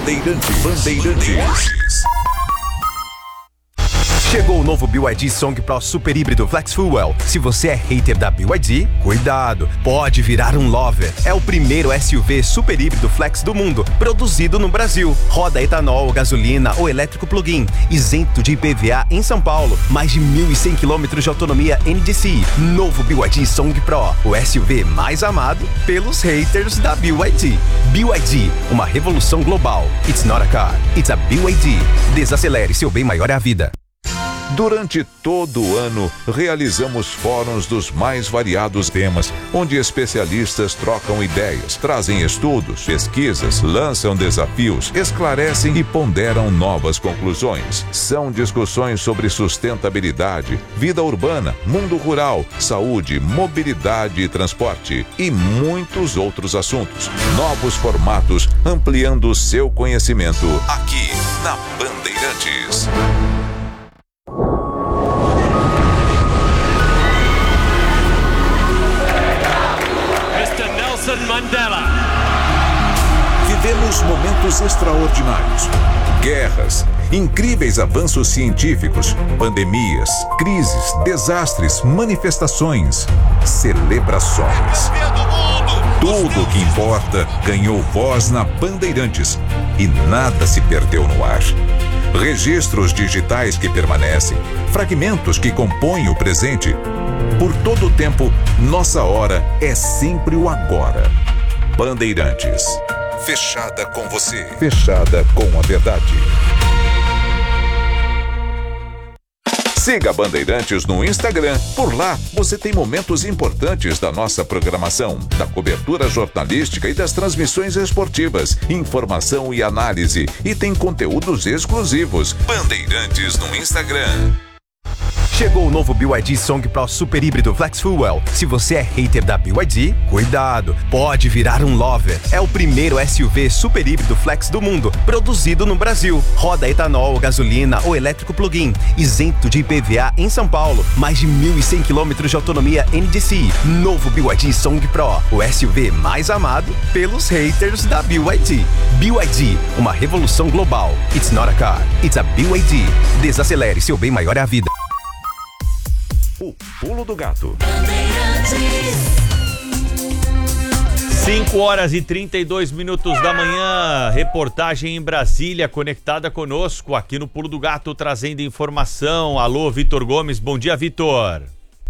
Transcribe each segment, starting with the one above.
Bandeirantes. Chegou o novo BYD Song Pro Super Híbrido Flex Fuel. Se você é hater da BYD, cuidado, pode virar um lover. É o primeiro SUV super híbrido flex do mundo, produzido no Brasil. Roda etanol, gasolina ou elétrico plug-in, isento de IPVA em São Paulo. Mais de 1.100 km de autonomia NDCi. Novo BYD Song Pro, o SUV mais amado pelos haters da BYD. BYD, uma revolução global. It's not a car, it's a BYD. Desacelere, seu bem maior é a vida. Durante todo o ano, realizamos fóruns dos mais variados temas, onde especialistas trocam ideias, trazem estudos, pesquisas, lançam desafios, esclarecem e ponderam novas conclusões. São discussões sobre sustentabilidade, vida urbana, mundo rural, saúde, mobilidade e transporte e muitos outros assuntos. Novos formatos, ampliando seu conhecimento aqui na Bandeirantes. Mandela. Vivemos momentos extraordinários. Guerras, incríveis avanços científicos, pandemias, crises, desastres, manifestações, celebrações. Tudo o que importa ganhou voz na Bandeirantes e nada se perdeu no ar. Registros digitais que permanecem, fragmentos que compõem o presente. Por todo o tempo, nossa hora é sempre o agora. Bandeirantes. Fechada com você. Fechada com a verdade. Siga Bandeirantes no Instagram. Por lá, você tem momentos importantes da nossa programação, da cobertura jornalística e das transmissões esportivas, informação e análise. E tem conteúdos exclusivos. Bandeirantes no Instagram. Chegou o novo BYD Song Pro Super Híbrido Flex Fuel. Se você é hater da BYD, cuidado, pode virar um lover. É o primeiro SUV super híbrido flex do mundo, produzido no Brasil. Roda etanol, gasolina ou elétrico plug-in, isento de IPVA em São Paulo. Mais de 1.100 km de autonomia NDCi. Novo BYD Song Pro, o SUV mais amado pelos haters da BYD. BYD, uma revolução global. It's not a car, it's a BYD. Desacelere, seu bem maior é a vida. O Pulo do Gato. 5h32 da manhã, reportagem em Brasília, conectada conosco aqui no Pulo do Gato, trazendo informação. Alô, Vitor Gomes, bom dia, Vitor.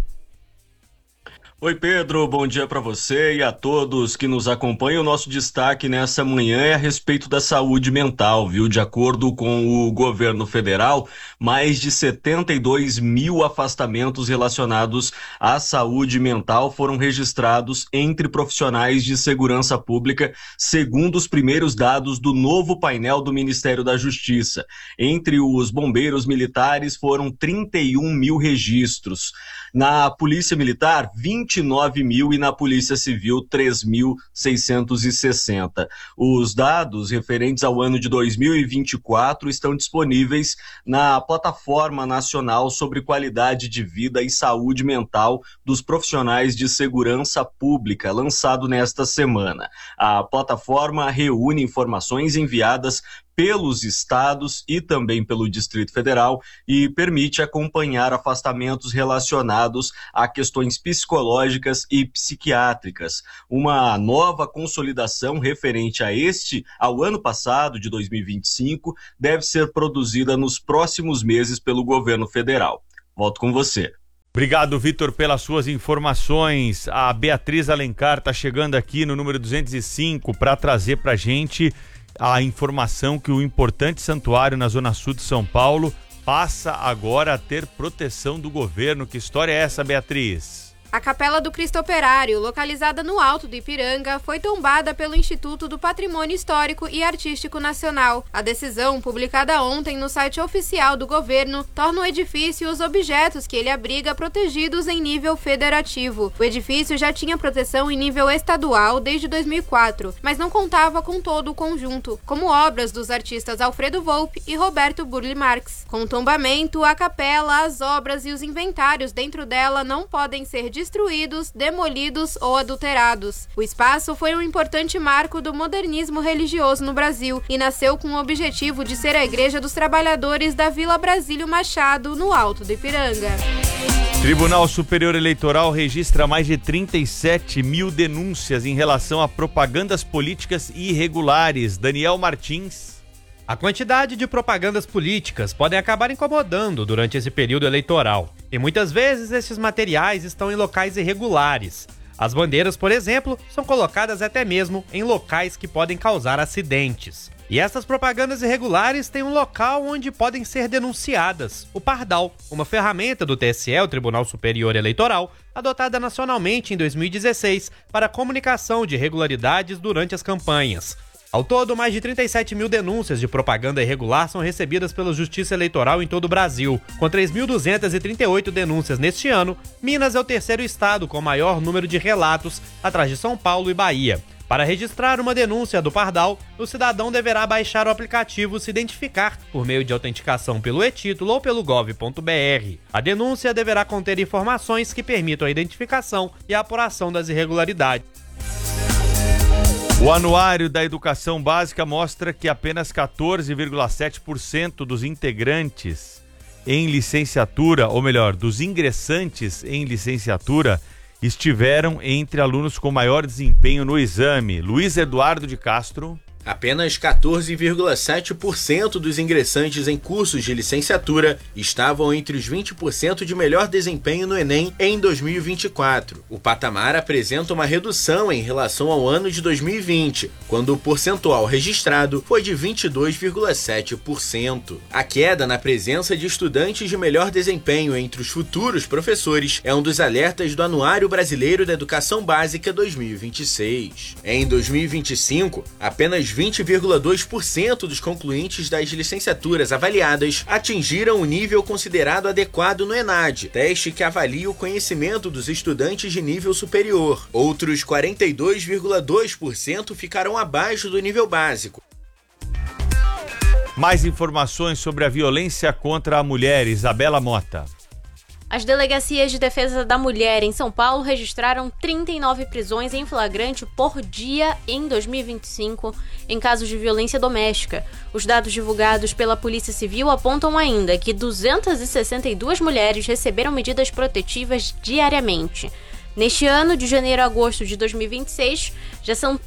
Oi, Pedro, bom dia para você e a todos que nos acompanham. O nosso destaque nessa manhã é a respeito da saúde mental, viu? De acordo com o governo federal, mais de 72 mil afastamentos relacionados à saúde mental foram registrados entre profissionais de segurança pública, segundo os primeiros dados do novo painel do Ministério da Justiça. Entre os bombeiros militares foram 31 mil registros. Na Polícia Militar, 29 mil e na Polícia Civil, 3.660. Os dados referentes ao ano de 2024 estão disponíveis na Plataforma Nacional sobre Qualidade de Vida e Saúde Mental dos Profissionais de Segurança Pública, lançado nesta semana. A plataforma reúne informações enviadas pelos estados e também pelo Distrito Federal e permite acompanhar afastamentos relacionados a questões psicológicas e psiquiátricas. Uma nova consolidação referente ao ano passado, de 2025, deve ser produzida nos próximos meses pelo governo federal. Volto com você. Obrigado, Vitor, pelas suas informações. A Beatriz Alencar está chegando aqui no número 205 para trazer para a gente a informação que o importante santuário na Zona Sul de São Paulo passa agora a ter proteção do governo. Que história é essa, Beatriz? A Capela do Cristo Operário, localizada no Alto do Ipiranga, foi tombada pelo Instituto do Patrimônio Histórico e Artístico Nacional. A decisão, publicada ontem no site oficial do governo, torna o edifício e os objetos que ele abriga protegidos em nível federativo. O edifício já tinha proteção em nível estadual desde 2004, mas não contava com todo o conjunto, como obras dos artistas Alfredo Volpi e Roberto Burle Marx. Com o tombamento, a capela, as obras e os inventários dentro dela não podem ser destruídos, demolidos ou adulterados. O espaço foi um importante marco do modernismo religioso no Brasil e nasceu com o objetivo de ser a Igreja dos Trabalhadores da Vila Brasílio Machado, no Alto do Ipiranga. Tribunal Superior Eleitoral registra mais de 37 mil denúncias em relação a propagandas políticas irregulares. Daniel Martins. A quantidade de propagandas políticas podem acabar incomodando durante esse período eleitoral. E muitas vezes esses materiais estão em locais irregulares. As bandeiras, por exemplo, são colocadas até mesmo em locais que podem causar acidentes. E essas propagandas irregulares têm um local onde podem ser denunciadas, o Pardal, uma ferramenta do TSE, o Tribunal Superior Eleitoral, adotada nacionalmente em 2016 para a comunicação de irregularidades durante as campanhas. Ao todo, mais de 37 mil denúncias de propaganda irregular são recebidas pela Justiça Eleitoral em todo o Brasil. Com 3.238 denúncias neste ano, Minas é o terceiro estado com maior número de relatos, atrás de São Paulo e Bahia. Para registrar uma denúncia do Pardal, o cidadão deverá baixar o aplicativo Se Identificar por meio de autenticação pelo e-título ou pelo gov.br. A denúncia deverá conter informações que permitam a identificação e a apuração das irregularidades. O Anuário da Educação Básica mostra que apenas 14,7% dos integrantes em licenciatura, ou melhor, dos ingressantes em licenciatura, estiveram entre alunos com maior desempenho no exame. Luiz Eduardo de Castro. Apenas 14,7% dos ingressantes em cursos de licenciatura estavam entre os 20% de melhor desempenho no Enem em 2024. O patamar apresenta uma redução em relação ao ano de 2020, quando o percentual registrado foi de 22,7%. A queda na presença de estudantes de melhor desempenho entre os futuros professores é um dos alertas do Anuário Brasileiro da Educação Básica 2026. Em 2025, apenas 20,2% dos concluintes das licenciaturas avaliadas atingiram o nível considerado adequado no ENAD, teste que avalia o conhecimento dos estudantes de nível superior. Outros 42,2% ficaram abaixo do nível básico. Mais informações sobre a violência contra a mulher, Isabela Mota. As delegacias de defesa da mulher em São Paulo registraram 39 prisões em flagrante por dia em 2025 em casos de violência doméstica. Os dados divulgados pela Polícia Civil apontam ainda que 262 mulheres receberam medidas protetivas diariamente. Neste ano, de janeiro a agosto de 2026, já são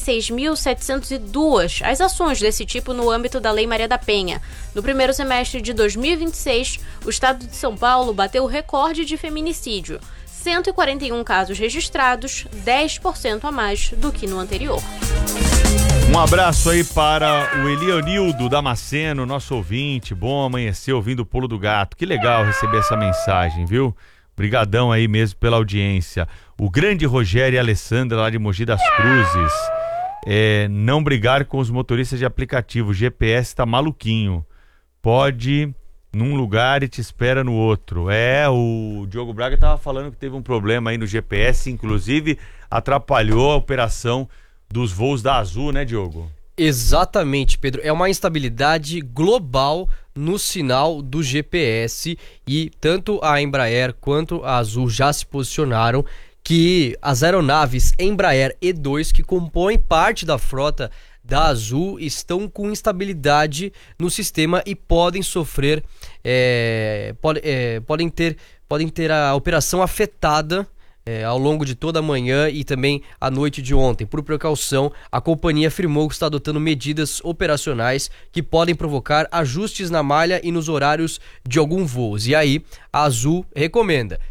36.702 as ações desse tipo no âmbito da Lei Maria da Penha. No primeiro semestre de 2026, o estado de São Paulo bateu o recorde de feminicídio. 141 casos registrados, 10% a mais do que no anterior. Um abraço aí para o Elionildo Damasceno, nosso ouvinte. Bom amanhecer ouvindo o Pulo do Gato. Que legal receber essa mensagem, viu? Obrigadão aí mesmo pela audiência. O grande Rogério e a Alessandra lá de Mogi das Cruzes. Não brigar com os motoristas de aplicativo. O GPS tá maluquinho. Pode ir num lugar e te espera no outro. O Diogo Braga tava falando que teve um problema aí no GPS, inclusive atrapalhou a operação dos voos da Azul, né, Diogo? Exatamente, Pedro. É uma instabilidade global no sinal do GPS e tanto a Embraer quanto a Azul já se posicionaram que as aeronaves Embraer E2, que compõem parte da frota da Azul, estão com instabilidade no sistema e podem sofrer, podem ter a operação afetada ao longo de toda a manhã e também à noite de ontem. Por precaução, a companhia afirmou que está adotando medidas operacionais que podem provocar ajustes na malha e nos horários de alguns voos. E aí, a Azul recomenda